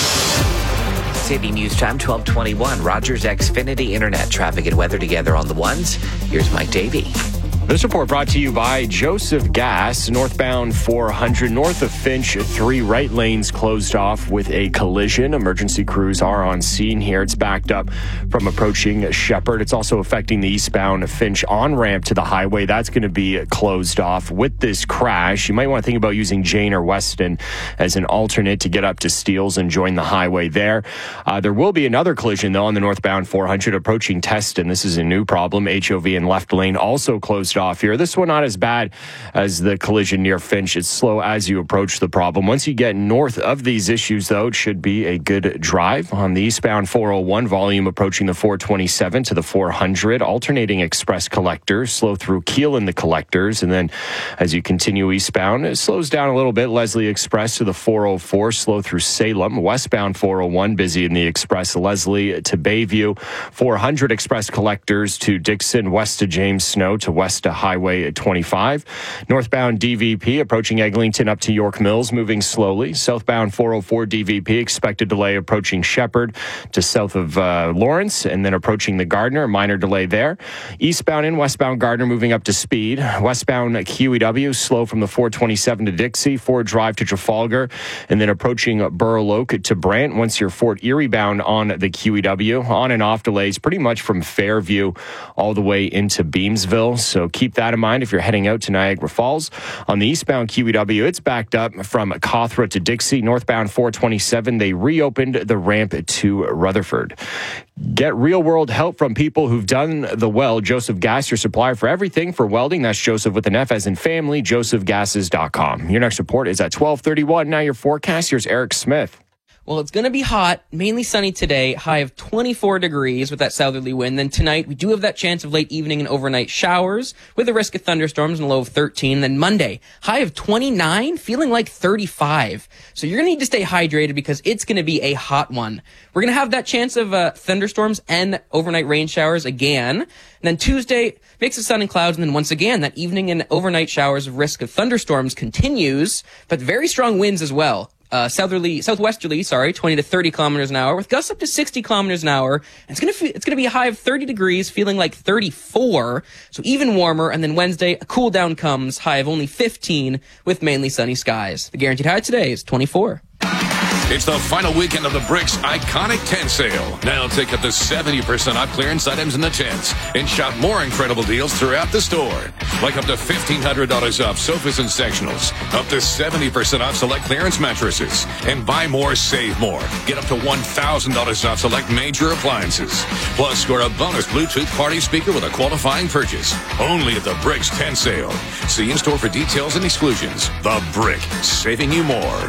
City News Time, twelve twenty-one. Rogers Xfinity Internet traffic and weather together on the ones. Here's Mike Davey. This report brought to you by Joseph Gas, northbound four hundred, north of Finch, three right lanes closed off with a collision. Emergency crews are on scene here. It's backed up from approaching Shepherd. It's also affecting the eastbound Finch on-ramp to the highway. That's going to be closed off with this crash. You might want to think about using Jane or Weston as an alternate to get up to Steeles and join the highway there. Uh, there will be another collision, though, on the northbound four hundred approaching Teston. This is a new problem. H O V and left lane also closed off here. This one not as bad as the collision near Finch. It's slow as you approach the problem. Once you get north of these issues, though, it should be a good drive. On the eastbound four oh one, volume approaching the four twenty-seven to the four hundred, alternating express collectors, slow through Keel in the collectors, and then as you continue eastbound, it slows down a little bit. Leslie Express to the four oh four, slow through Salem. Westbound four oh one, busy in the express Leslie to Bayview. four hundred express collectors to Dixon, west to James Snow to west to Highway twenty-five. Northbound D V P approaching Eglinton up to York Mills, moving slowly. Southbound four oh four D V P, expected delay approaching Shepherd to south of uh, Lawrence, and then approaching the Gardner, minor delay there. Eastbound and westbound Gardner moving up to speed. Westbound Q E W, slow from the four twenty-seven to Dixie, Ford Drive to Trafalgar, and then approaching Burloak to Brant. Once you're Fort Erie bound on the Q E W, on and off delays pretty much from Fairview all the way into Beamsville. So keep that in mind if you're heading out to Niagara Falls. On the eastbound Q E W, it's backed up from Cawthra to Dixie. Northbound four twenty-seven, they reopened the ramp to Rutherford. Get real-world help from people who've done the well. Joseph Gas, your supplier for everything for welding. That's Joseph with an F as in family, joseph gases dot com. Your next report is at twelve thirty-one. Now your forecast. Here's Eric Smith. Well, it's going to be hot, mainly sunny today, high of twenty-four degrees with that southerly wind. Then tonight, we do have that chance of late evening and overnight showers with a risk of thunderstorms and a low of thirteen. Then Monday, high of twenty-nine, feeling like thirty-five. So you're going to need to stay hydrated because it's going to be a hot one. We're going to have that chance of uh, thunderstorms and overnight rain showers again. And then Tuesday, mix of sun and clouds. And then once again, that evening and overnight showers of risk of thunderstorms continues, but very strong winds as well. Uh, southerly, southwesterly, sorry, twenty to thirty kilometers an hour with gusts up to sixty kilometers an hour. And it's going to, it's going to be a high of thirty degrees, feeling like thirty-four. So even warmer. And then Wednesday, a cool down comes, high of only fifteen with mainly sunny skies. The guaranteed high today is twenty-four. It's the final weekend of the Bricks Iconic tent Sale. Now take up to seventy percent off clearance items in the tents and shop more incredible deals throughout the store. Like up to fifteen hundred dollars off sofas and sectionals, up to seventy percent off select clearance mattresses, and buy more, save more. Get up to one thousand dollars off select major appliances. Plus, score a bonus Bluetooth party speaker with a qualifying purchase. Only at the Bricks tent Sale. See in-store for details and exclusions. The Brick, saving you more.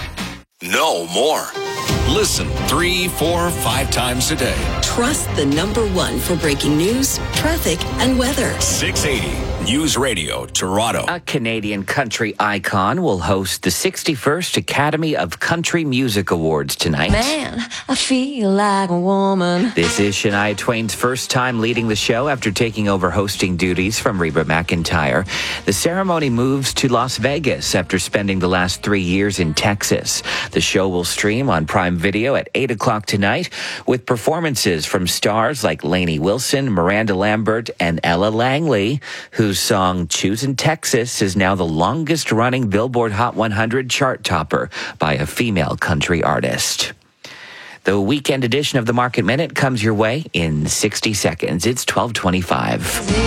No more. Listen three, four, five times a day. Trust the number one for breaking news, traffic, and weather. six eighty News Radio Toronto. A Canadian country icon will host the sixty-first Academy of Country Music Awards tonight. Man, I feel like a woman. This is Shania Twain's first time leading the show after taking over hosting duties from Reba McEntire. The ceremony moves to Las Vegas after spending the last three years in Texas. The show will stream on Prime Video at eight o'clock tonight with performances from stars like Lainey Wilson, Miranda Lambert, and Ella Langley, whose song Choosin' Texas is now the longest-running Billboard Hot one hundred chart topper by a female country artist. The weekend edition of the Market Minute comes your way in sixty seconds. It's twelve twenty-five.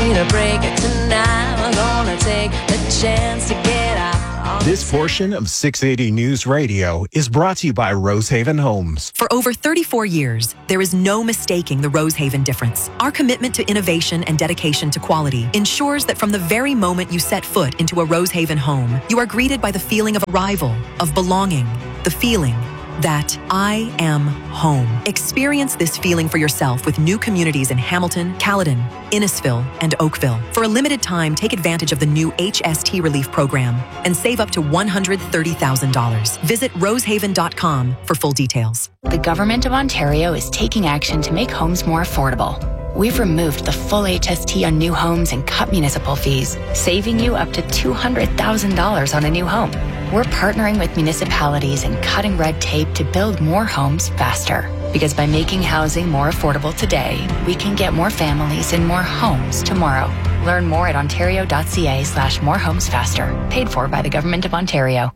This portion of six eighty News Radio is brought to you by Rosehaven Homes. For over thirty-four years, there is no mistaking the Rosehaven difference. Our commitment to innovation and dedication to quality ensures that from the very moment you set foot into a Rosehaven home, you are greeted by the feeling of arrival, of belonging, the feeling that I am home. Experience this feeling for yourself with new communities in Hamilton, Caledon, Innisfil, and Oakville. For a limited time, take advantage of the new H S T Relief Program and save up to one hundred thirty thousand dollars. Visit rosehaven dot com for full details. The Government of Ontario is taking action to make homes more affordable. We've removed the full H S T on new homes and cut municipal fees, saving you up to two hundred thousand dollars on a new home. We're partnering with municipalities and cutting red tape to build more homes faster. Because by making housing more affordable today, we can get more families in more homes tomorrow. Learn more at ontario.ca slash more homes faster. Paid for by the Government of Ontario.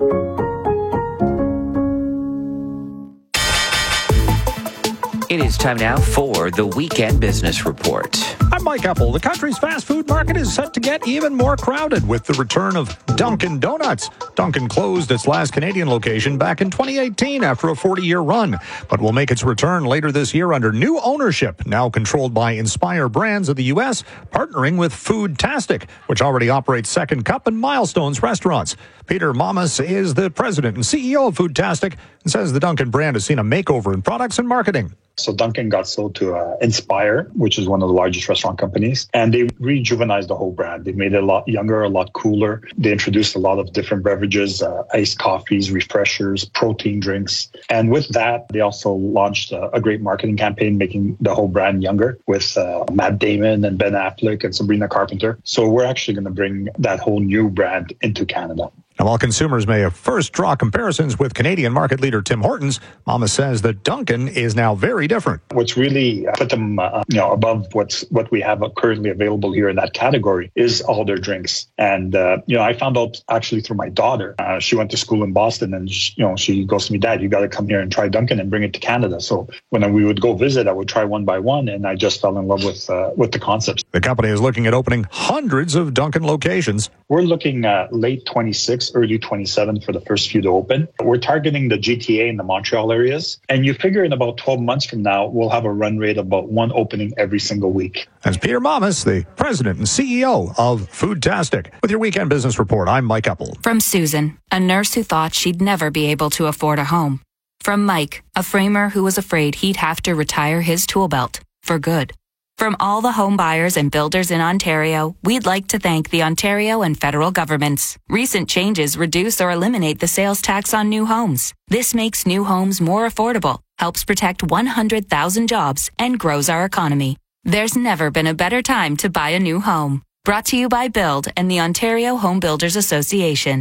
It is time now for the Weekend Business Report. I'm Mike Apple. The country's fast food market is set to get even more crowded with the return of Dunkin' Donuts. Dunkin' closed its last Canadian location back in twenty eighteen after a forty-year run, but will make its return later this year under new ownership, now controlled by Inspire Brands of the U S, partnering with Foodtastic, which already operates Second Cup and Milestones restaurants. Peter Mamas is the president and C E O of Foodtastic and says the Dunkin' brand has seen a makeover in products and marketing. So Dunkin' got sold to uh, Inspire, which is one of the largest restaurant companies, and they rejuvenized the whole brand. They made it a lot younger, a lot cooler. They introduced a lot of different beverages, uh, iced coffees, refreshers, protein drinks. And with that, they also launched a, a great marketing campaign, making the whole brand younger with uh, Matt Damon and Ben Affleck and Sabrina Carpenter. So we're actually going to bring that whole new brand into Canada. Now, while consumers may have first draw comparisons with Canadian market leader Tim Hortons, Mama says that Dunkin' is now very different. What's really put them uh, you know, above what's what we have currently available here in that category is all their drinks. And, uh, you know, I found out actually through my daughter. Uh, she went to school in Boston and, she, you know, she goes to me, Dad, you got to come here and try Dunkin' and bring it to Canada. So when we would go visit, I would try one by one, and I just fell in love with, uh, with the concepts. The company is looking at opening hundreds of Dunkin' locations. We're looking at late twenty-six, early twenty-seven for the first few to open. We're targeting the G T A and the Montreal areas. And you figure in about twelve months from now, we'll have a run rate of about one opening every single week. That's Peter Mamas, the president and C E O of Foodtastic. With your Weekend Business Report, I'm Mike Apple. From Susan, a nurse who thought she'd never be able to afford a home. From Mike, a framer who was afraid he'd have to retire his tool belt for good. From all the home buyers and builders in Ontario, we'd like to thank the Ontario and federal governments. Recent changes reduce or eliminate the sales tax on new homes. This makes new homes more affordable, helps protect one hundred thousand jobs, and grows our economy. There's never been a better time to buy a new home. Brought to you by Build and the Ontario Home Builders Association.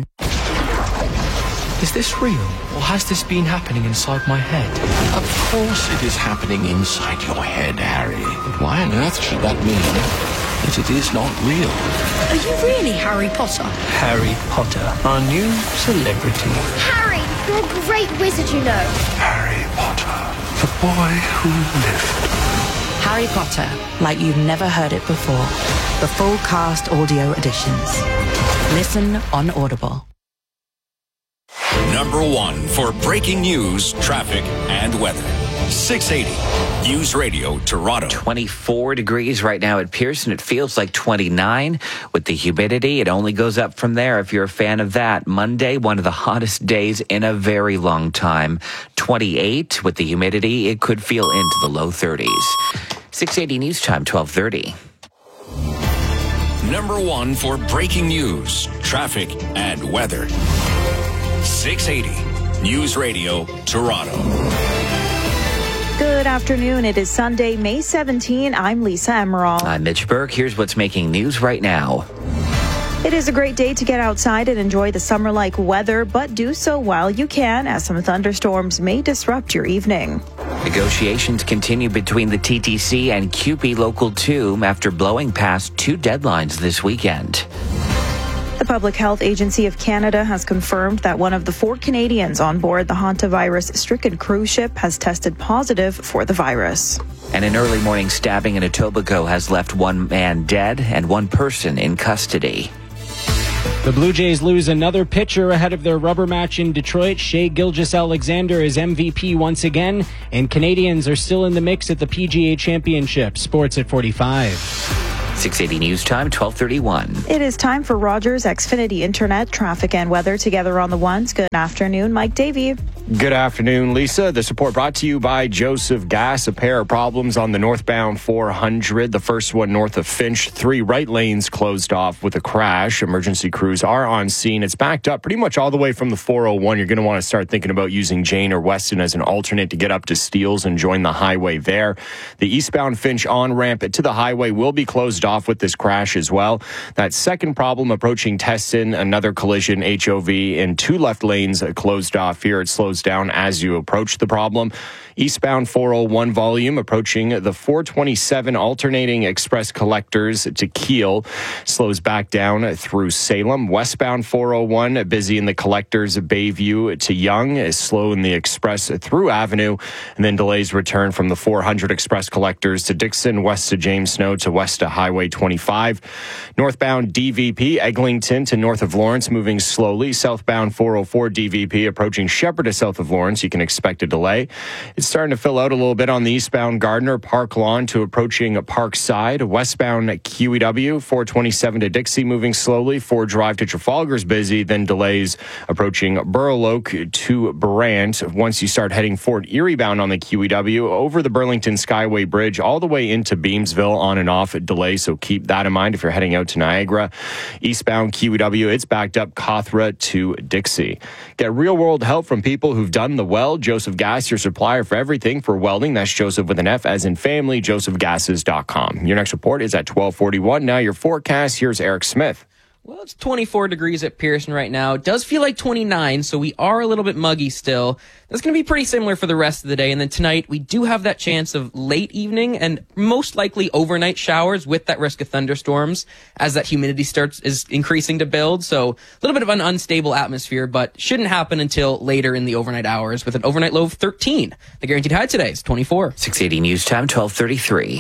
Is this real, or has this been happening inside my head? Of course it is happening inside your head, Harry. But why on earth should that mean that it is not real? Are you really Harry Potter? Harry Potter, our new celebrity. Harry, you're a great wizard, you know. Harry Potter, the boy who lived. Harry Potter, like you've never heard it before. The full cast audio editions. Listen on Audible. Number one for breaking news, traffic, and weather. six eighty News Radio Toronto. twenty-four degrees right now at Pearson. It feels like twenty-nine. With the humidity, it only goes up from there if you're a fan of that. Monday, one of the hottest days in a very long time. twenty-eight. With the humidity, it could feel into the low thirties. six eighty News Time, twelve thirty. number one for breaking news, traffic, and weather. six eighty News Radio, Toronto. Good afternoon. It is Sunday, May seventeenth. I'm Lisa Emerald. I'm Mitch Burke. Here's what's making news right now. It is a great day to get outside and enjoy the summer-like weather, but do so while you can, as some thunderstorms may disrupt your evening. Negotiations continue between the T T C and C U P E Local two after blowing past two deadlines this weekend. The Public Health Agency of Canada has confirmed that one of the four Canadians on board the hantavirus-stricken cruise ship has tested positive for the virus. And an early morning stabbing in Etobicoke has left one man dead and one person in custody. The Blue Jays lose another pitcher ahead of their rubber match in Detroit. Shai Gilgeous-Alexander is M V P once again, and Canadians are still in the mix at the P G A Championship. Sports at forty-five. six eighty News Time, twelve thirty-one. It is time for Rogers Xfinity Internet, traffic and weather together on the ones. Good afternoon, Mike Davey. Good afternoon, Lisa. This report brought to you by Joseph Gas. A pair of problems on the northbound four hundred. The first one north of Finch. Three right lanes closed off with a crash. Emergency crews are on scene. It's backed up pretty much all the way from the four oh one. You're going to want to start thinking about using Jane or Weston as an alternate to get up to Steeles and join the highway there. The eastbound Finch on-ramp to the highway will be closed off with this crash as well. That second problem approaching Teston, another collision, H O V, and two left lanes closed off here. It slows down as you approach the problem. Eastbound four oh one volume approaching the four twenty-seven alternating express collectors to Kiel slows back down through Salem. Westbound four oh one busy in the collectors Bayview to Yonge, is slow in the express through Avenue, and then delays return from the four hundred express collectors to Dixon, west to James Snow to west to Highway twenty-five. Northbound D V P Eglinton to north of Lawrence moving slowly. Southbound four oh four D V P approaching Shepherd to south of Lawrence. You can expect a delay. It's starting to fill out a little bit on the eastbound Gardner Park Lawn to approaching Parkside. Westbound Q E W four twenty-seven to Dixie moving slowly. Ford Drive to Trafalgar's busy. Then delays approaching Burloak to Brant. Once you start heading Fort Erie bound on the Q E W over the Burlington Skyway Bridge all the way into Beamsville on and off delay. So keep that in mind if you're heading out to Niagara. Eastbound Q E W, it's backed up Cawthra to Dixie. Get real world help from people who've done the well. Joseph Gas, your supplier for everything for welding. That's Joseph with an F as in family, joseph gases dot com. Your next report is at twelve forty-one. Now your forecast. Here's Eric Smith. Well, it's twenty-four degrees at Pearson right now. It does feel like twenty-nine, so we are a little bit muggy still. That's going to be pretty similar for the rest of the day. And then tonight, we do have that chance of late evening and most likely overnight showers with that risk of thunderstorms as that humidity starts is increasing to build. So a little bit of an unstable atmosphere, but shouldn't happen until later in the overnight hours with an overnight low of thirteen. The guaranteed high today is twenty-four. six eighty News Time, twelve thirty-three.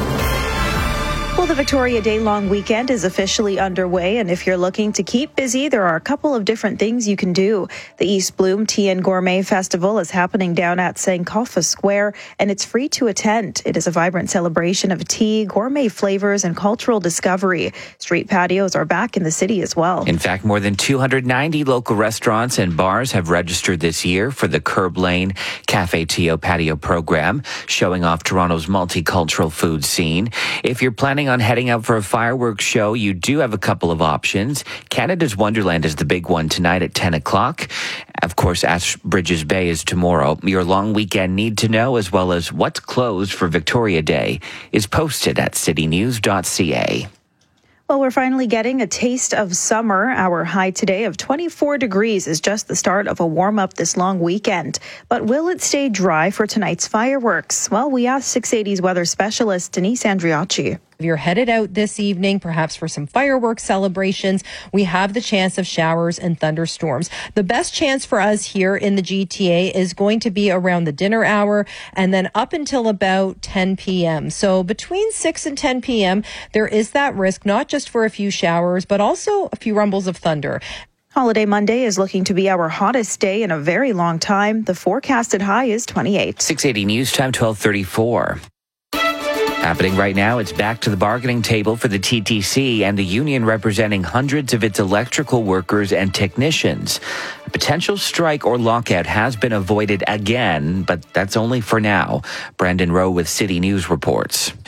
Well, the Victoria Day long weekend is officially underway, and if you're looking to keep busy, there are a couple of different things you can do. The East Bloom Tea and Gourmet Festival is happening down at Sankofa Square, and it's free to attend. It is a vibrant celebration of tea, gourmet flavors, and cultural discovery. Street patios are back in the city as well. In fact, more than two hundred ninety local restaurants and bars have registered this year for the Curb Lane Cafe Tio Patio program, showing off Toronto's multicultural food scene. If you're planning on heading out for a fireworks show, you do have a couple of options. Canada's Wonderland is the big one tonight at ten o'clock. Of course, Ashbridges Bay is tomorrow. Your long weekend need to know, as well as what's closed for Victoria Day, is posted at city news dot c a. Well, we're finally getting a taste of summer. Our high today of twenty-four degrees is just the start of a warm-up this long weekend. But will it stay dry for tonight's fireworks? Well, we asked six eighty's weather specialist Denise Andriacci. If you're headed out this evening, perhaps for some fireworks celebrations, we have the chance of showers and thunderstorms. The best chance for us here in the G T A is going to be around the dinner hour and then up until about ten p.m. So between six and ten p.m., there is that risk, not just for a few showers, but also a few rumbles of thunder. Holiday Monday is looking to be our hottest day in a very long time. The forecasted high is twenty-eight. six eighty News Time, twelve thirty-four. Happening right now, it's back to the bargaining table for the T T C and the union representing hundreds of its electrical workers and technicians. A potential strike or lockout has been avoided again, but that's only for now. Brandon Rowe with City News reports.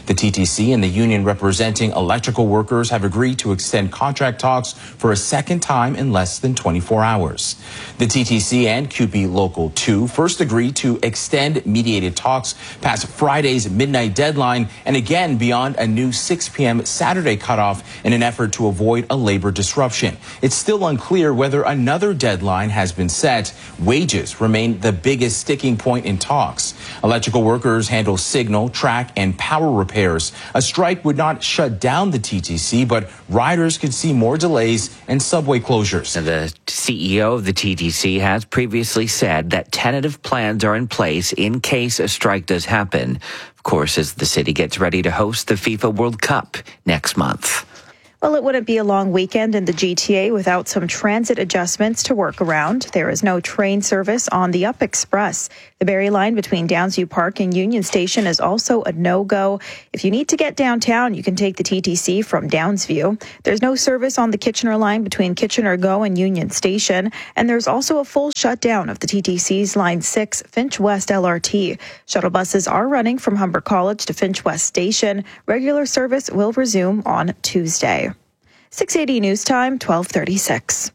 The T T C and the union representing electrical workers have agreed to extend contract talks for a second time in less than twenty-four hours. The T T C and C U P E Local two first agreed to extend mediated talks past Friday's midnight deadline and again beyond a new six p.m. Saturday cutoff in an effort to avoid a labor disruption. It's still unclear whether another deadline has been set. Wages remain the biggest sticking point in talks. Electrical workers handle signal, track, and power repairs. A strike would not shut down the T T C, but riders could see more delays and subway closures. And the C E O of the T T C has previously said that tentative plans are in place in case a strike does happen. Of course, as the city gets ready to host the FIFA World Cup next month. Well, it wouldn't be a long weekend in the G T A without some transit adjustments to work around. There is no train service on the Up Express. The Barrie line between Downsview Park and Union Station is also a no-go. If you need to get downtown, you can take the T T C from Downsview. There's no service on the Kitchener line between Kitchener Go and Union Station. And there's also a full shutdown of the T T C's Line six Finch West L R T. Shuttle buses are running from Humber College to Finch West Station. Regular service will resume on Tuesday. six eighty News Time, twelve thirty-six.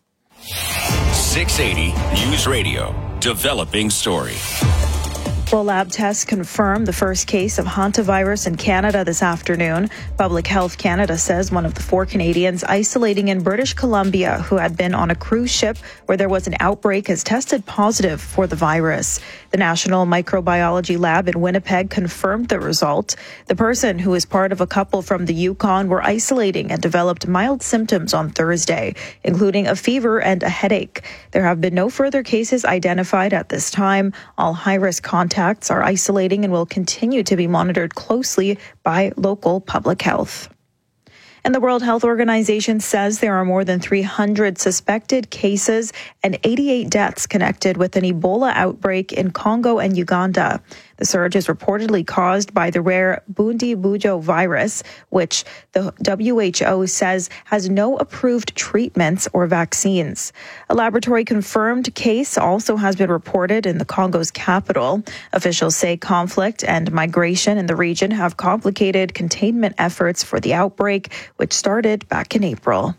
six eighty News Radio, developing story. Well, lab tests confirm the first case of hantavirus in Canada this afternoon. Public Health Canada says one of the four Canadians isolating in British Columbia who had been on a cruise ship where there was an outbreak has tested positive for the virus. The National Microbiology Lab in Winnipeg confirmed the result. The person, who is part of a couple from the Yukon, were isolating and developed mild symptoms on Thursday, including a fever and a headache. There have been no further cases identified at this time. All high-risk contacts are isolating and will continue to be monitored closely by local public health. And the World Health Organization says there are more than three hundred suspected cases and eighty-eight deaths connected with an Ebola outbreak in Congo and Uganda. The surge is reportedly caused by the rare Bundibugyo virus, which the W H O says has no approved treatments or vaccines. A laboratory-confirmed case also has been reported in the Congo's capital. Officials say conflict and migration in the region have complicated containment efforts for the outbreak, which started back in April.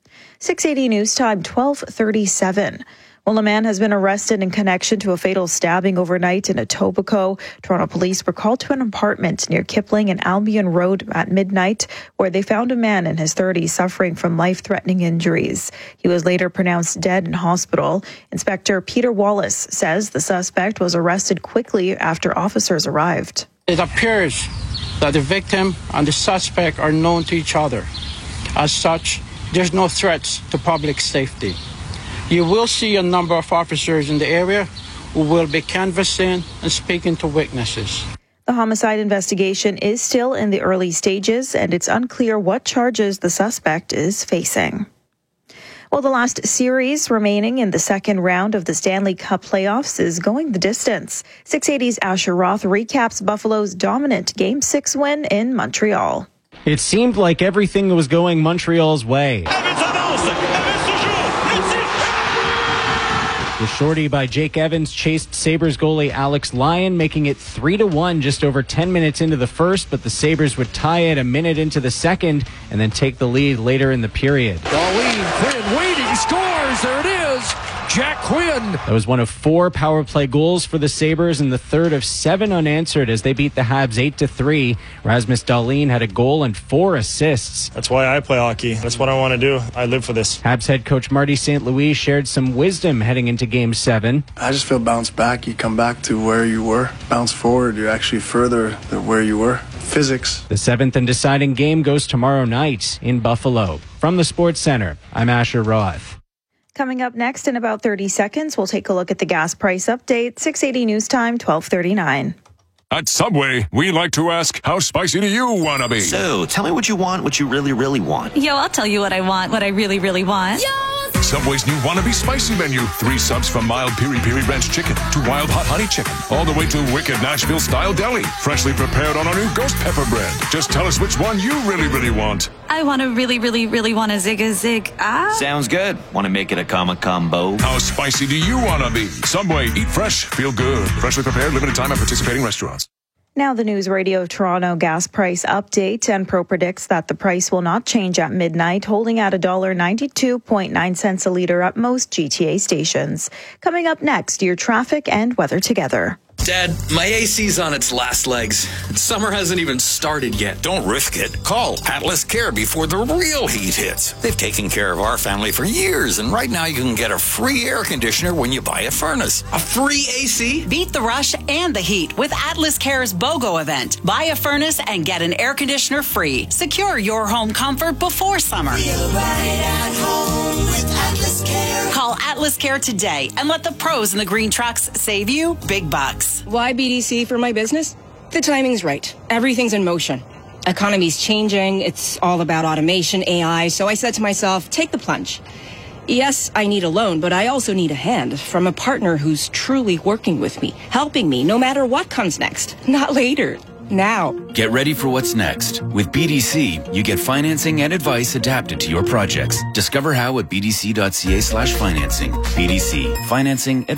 six eighty News Time, twelve thirty-seven. Well, a man has been arrested in connection to a fatal stabbing overnight in Etobicoke. Toronto police were called to an apartment near Kipling and Albion Road at midnight, where they found a man in his thirties suffering from life-threatening injuries. He was later pronounced dead in hospital. Inspector Peter Wallace says the suspect was arrested quickly after officers arrived. It appears that the victim and the suspect are known to each other. As such, there's no threats to public safety. You will see a number of officers in the area who will be canvassing and speaking to witnesses. The homicide investigation is still in the early stages, and it's unclear what charges the suspect is facing. Well, the last series remaining in the second round of the Stanley Cup playoffs is going the distance. six eighty's Asher Roth recaps Buffalo's dominant Game six win in Montreal. It seemed like everything was going Montreal's way. The shorty by Jake Evans chased Sabres goalie Alex Lyon, making it three to one just over ten minutes into the first, but the Sabres would tie it a minute into the second and then take the lead later in the period. Darlene Quinn waiting, scores, there it is, Jack Quinn. That was one of four power play goals for the Sabres and the third of seven unanswered as they beat the Habs eight to three. Rasmus Dahlin had a goal and four assists. That's why I play hockey. That's what I want to do. I live for this. Habs head coach Marty Saint Louis shared some wisdom heading into Game seven. I just feel bounce back. You come back to where you were. Bounce forward. You're actually further than where you were. Physics. The seventh and deciding game goes tomorrow night in Buffalo. From the Sports Center, I'm Asher Roth. Coming up next in about thirty seconds, we'll take a look at the gas price update. six eighty News Time, twelve thirty-nine. At Subway, we like to ask, how spicy do you want to be? So, tell me what you want, what you really, really want. Yo, I'll tell you what I want, what I really, really want. Yo! Subway's new Wannabe Spicy menu. Three subs from mild piri piri ranch chicken to wild hot honey chicken. All the way to wicked Nashville style deli. Freshly prepared on our new ghost pepper bread. Just tell us which one you really, really want. I want to really, really, really want a zig a zig. Ah. Sounds good. Want to make it a comma combo? How spicy do you want to be? Subway, eat fresh, feel good. Freshly prepared, limited time at participating restaurants. Now the News Radio Toronto gas price update. Enpro predicts that the price will not change at midnight, holding at one dollar ninety-two point nine cents a litre at most G T A stations. Coming up next, your traffic and weather together. Dad, my A C's on its last legs. Summer hasn't even started yet. Don't risk it. Call Atlas Care before the real heat hits. They've taken care of our family for years, and right now you can get a free air conditioner when you buy a furnace. A free A C? Beat the rush and the heat with Atlas Care's BOGO event. Buy a furnace and get an air conditioner free. Secure your home comfort before summer. Feel right at home with Atlas Care. Call Atlas Care today and let the pros in the green trucks save you big bucks. Why B D C for my business? The timing's right. Everything's in motion. Economy's changing. It's all about automation, A I. So I said to myself, take the plunge. Yes, I need a loan, but I also need a hand from a partner who's truly working with me, helping me no matter what comes next. Not later. Now. Get ready for what's next. With B D C, you get financing and advice adapted to your projects. Discover how at b d c dot c a slash financing. B D C. Financing